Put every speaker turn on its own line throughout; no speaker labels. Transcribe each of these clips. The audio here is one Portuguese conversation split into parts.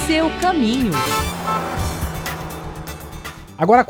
seu caminho.
Agora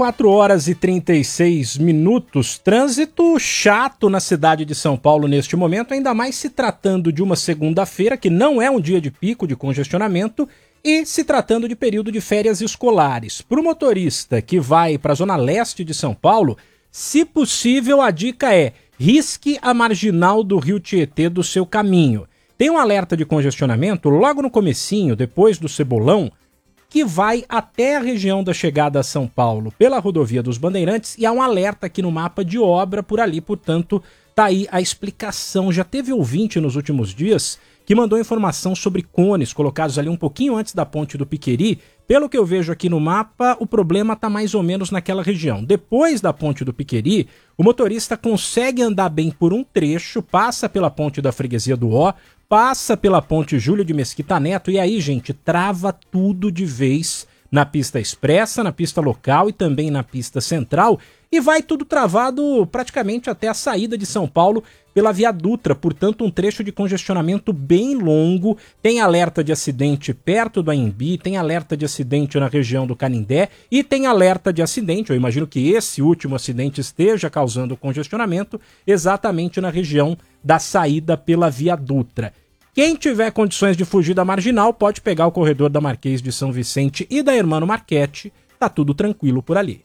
4h36, trânsito chato na cidade de São Paulo neste momento, ainda mais se tratando de uma segunda-feira, que não é um dia de pico de congestionamento, e se tratando de período de férias escolares. Para o motorista que vai para a zona leste de São Paulo, se possível a dica é: risque a marginal do Rio Tietê do seu caminho. Tem um alerta de congestionamento logo no comecinho, depois do Cebolão, que vai até a região da chegada a São Paulo pela rodovia dos Bandeirantes, e há um alerta aqui no mapa de obra por ali, portanto, tá aí a explicação. Já teve ouvinte nos últimos dias que mandou informação sobre cones colocados ali um pouquinho antes da ponte do Piqueri. Pelo que eu vejo aqui no mapa, o problema está mais ou menos naquela região. Depois da ponte do Piqueri, o motorista consegue andar bem por um trecho, passa pela ponte da Freguesia do Ó, passa pela ponte Júlio de Mesquita Neto, e aí, gente, trava tudo de vez na pista expressa, na pista local e também na pista central, e vai tudo travado praticamente até a saída de São Paulo pela Via Dutra, portanto um trecho de congestionamento bem longo. Tem alerta de acidente perto do Anhembi, tem alerta de acidente na região do Canindé e tem alerta de acidente, eu imagino que esse último acidente esteja causando congestionamento exatamente na região da saída pela Via Dutra. Quem tiver condições de fugir da marginal pode pegar o corredor da Marquês de São Vicente e da Hermano Marchetti, tá tudo tranquilo por ali.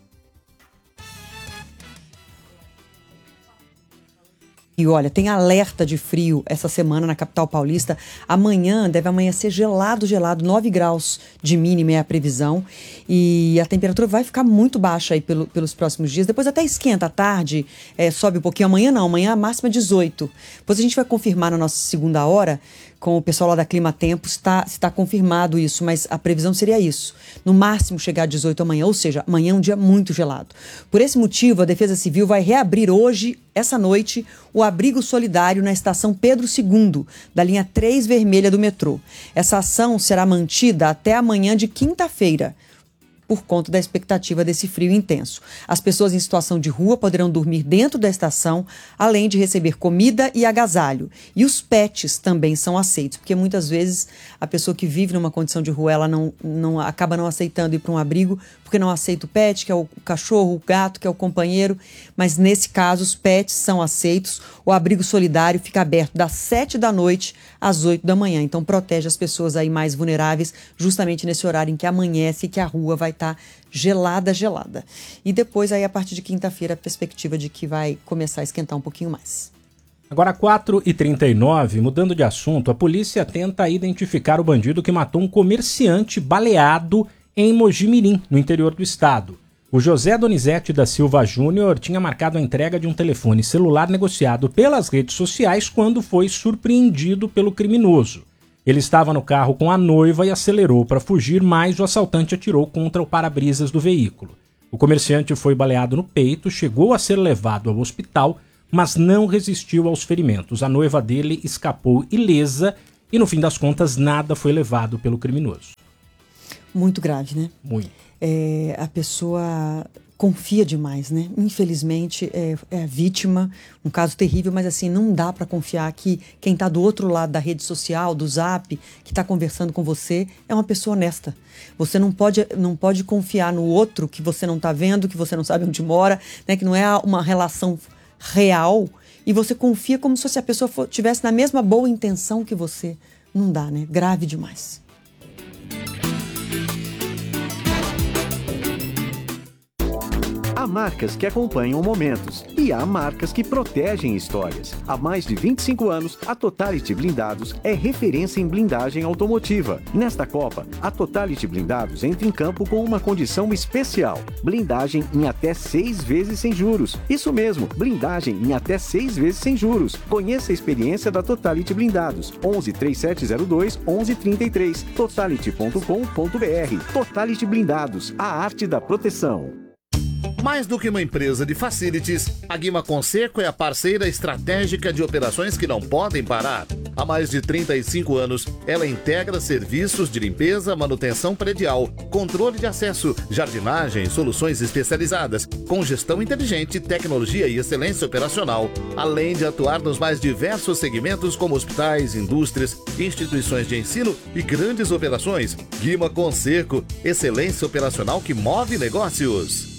E olha, tem alerta de frio essa semana na capital paulista. Amanhã deve amanhecer gelado, 9 graus de mínima é a previsão. E a temperatura vai ficar muito baixa aí pelos próximos dias. Depois até esquenta à tarde, sobe um pouquinho. Amanhã não, amanhã a máxima 18. Depois a gente vai confirmar na nossa segunda hora com o pessoal lá da Clima Tempo se está confirmado isso, mas a previsão seria isso. No máximo chegar a 18 amanhã, ou seja, amanhã é um dia muito gelado. Por esse motivo, a Defesa Civil vai reabrir hoje, essa noite, o abrigo solidário na estação Pedro II, da linha 3 vermelha do metrô. Essa ação será mantida até amanhã de quinta-feira, por conta da expectativa desse frio intenso. As pessoas em situação de rua poderão dormir dentro da estação, além de receber comida e agasalho. E os pets também são aceitos, porque muitas vezes a pessoa que vive numa condição de rua, ela acaba não aceitando ir para um abrigo, porque não aceita o pet, que é o cachorro, o gato, que é o companheiro. Mas nesse caso, os pets são aceitos. O abrigo solidário fica aberto das 7 da noite às 8 da manhã. Então protege as pessoas aí mais vulneráveis, justamente nesse horário em que amanhece e que a rua vai estar gelada. E depois, aí, a partir de quinta-feira, a perspectiva de que vai começar a esquentar um pouquinho mais.
Agora 4h39, mudando de assunto, a polícia tenta identificar o bandido que matou um comerciante baleado em Mojimirim, no interior do estado. O José Donizete da Silva Júnior tinha marcado a entrega de um telefone celular negociado pelas redes sociais quando foi surpreendido pelo criminoso. Ele estava no carro com a noiva e acelerou para fugir, mas o assaltante atirou contra o para-brisas do veículo. O comerciante foi baleado no peito, chegou a ser levado ao hospital, mas não resistiu aos ferimentos. A noiva dele escapou ilesa e, no fim das contas, nada foi levado pelo criminoso.
Muito grave, né?
Muito.
A pessoa confia demais, né? Infelizmente é vítima, um caso terrível, mas assim, não dá para confiar que quem está do outro lado da rede social, do Zap, que está conversando com você, é uma pessoa honesta. Você não pode confiar no outro que você não está vendo, que você não sabe onde mora, né? Que não é uma relação real, e você confia como se a pessoa tivesse na mesma boa intenção que você. Não dá, né? Grave demais.
Há marcas que acompanham momentos e há marcas que protegem histórias. Há mais de 25 anos, a Totality Blindados é referência em blindagem automotiva. Nesta Copa, a Totality Blindados entra em campo com uma condição especial: blindagem em até 6 vezes sem juros. Isso mesmo, blindagem em até 6 vezes sem juros. Conheça a experiência da Totality Blindados. 11 3702 1133. Totality.com.br. Totality Blindados, a arte da proteção.
Mais do que uma empresa de facilities, a Guima Conserco é a parceira estratégica de operações que não podem parar. Há mais de 35 anos, ela integra serviços de limpeza, manutenção predial, controle de acesso, jardinagem, soluções especializadas, com gestão inteligente, tecnologia e excelência operacional, além de atuar nos mais diversos segmentos como hospitais, indústrias, instituições de ensino e grandes operações. Guima Conserco, excelência operacional que move negócios.